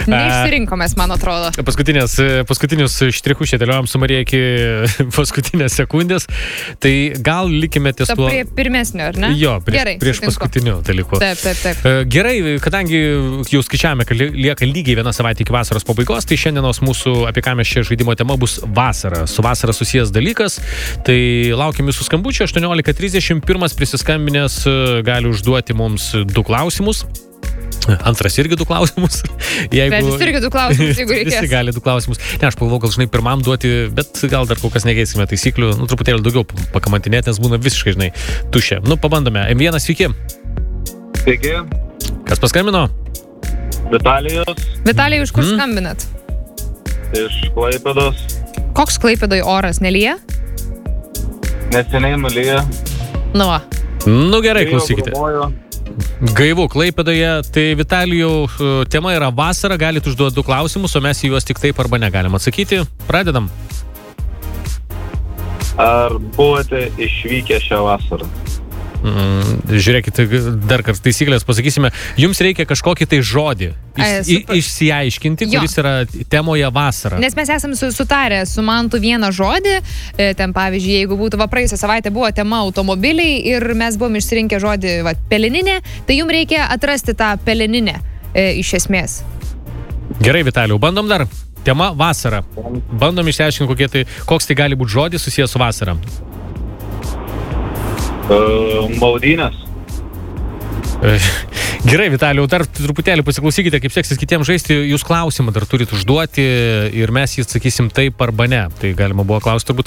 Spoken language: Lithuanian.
Neišsirinkomės, man atrodo. Paskutinius štrichus čia dėliojom su Marija iki paskutinės sekundės. Tai gal likime ties tuo... Prie pirmesnio, ar ne? Jo, prieš paskutinių dalykų. Taip. Gerai, kadangi jau skaičiavome, kad lieka lygiai viena savaitė iki vasaros pabaigos, tai šiandienos mūsų, apie ką mes čia žaidimo tema, bus vasara. Su vasara susijęs dalykas. Tai laukiam jūsų skambučio 18:30. Pirmas prisiskambinęs gali užduoti mums 2 klausimus. Antras irgi 2 klausimus. Trečias irgi 2 klausimus, jeigu reikės. Visi gali 2 klausimus. Ne, aš pagalvoju, gal, pirmam duoti, bet gal dar kol kas nekeisime taisyklių. Truputėlį daugiau pakamantinėti, nes būna visiškai, tuščia. Pabandome. M1, sveiki. Sveiki. Kas paskambino? Vitalijus. Vitalijai, iš kur skambinat? Iš Klaipėdos. Koks Klaipėdoj oras, nelyja? Neseniai nulyja. Gerai, klausykite. Gaivu Klaipėdoje, tai Vitalijau, tema yra vasara, galite užduoti 2 klausimus, o mes į juos tik taip arba negalim atsakyti. Pradedam. Ar buvote išvykę šią vasarą? Žiūrėkite, dar kartą taisyklės pasakysime. Jums reikia kažkokį tai žodį išsiaiškinti, kuris yra temoje vasara. Nes mes esame sutarę su Mantu vieną žodį. Ten, pavyzdžiui, jeigu būtų praėjusią savaitę buvo tema automobiliai ir mes buvom išsirinkę žodį peleninė, tai jums reikia atrasti tą peleninę iš esmės. Gerai, Vitalijau, bandom dar. Tema vasara. Bandom išsiaiškinti, koks tai gali būti žodis susijęs su vasara. Maudynės. Gerai, Vitalijau, dar truputėlį pasiklausykite, kaip seksis kitiems žaisti. Jūs klausimą dar turit užduoti ir mes jį atsakysim taip arba ne. Tai galima buvo klausti turbūt